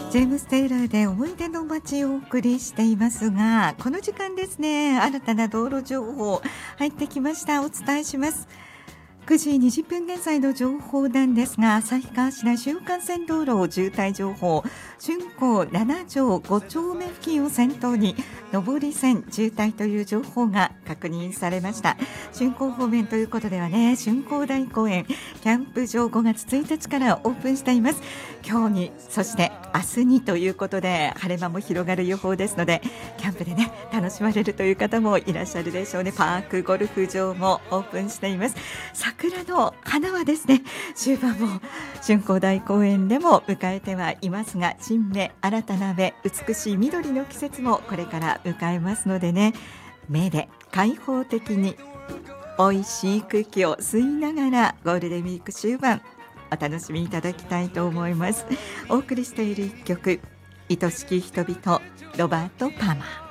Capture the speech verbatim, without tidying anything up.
ジェームス・テイラーで思い出の街をお送りしていますが、この時間ですね、新たな道路情報入ってきました。お伝えします。くじにじゅっぷん現在の情報なんですが、旭川市内中間線道路渋滞情報、春光なな条ご丁目付近を先頭に上り線渋滞という情報が確認されました。春光方面ということではね、春光台公園キャンプ場ごがつついたちからオープンしています。今日にそして明日にということで晴れ間も広がる予報ですので、キャンプでね楽しまれるという方もいらっしゃるでしょうね。パークゴルフ場もオープンしています。桜の花はですね、終盤も春光台公園でも迎えてはいますが、新芽新たな芽、美しい緑の季節もこれから迎えますのでね、目で開放的に美味しい空気を吸いながらゴールデンウィーク終盤お楽しみいただきたいと思います。お送りしている一曲、愛しき人々、ロバート・パーマー。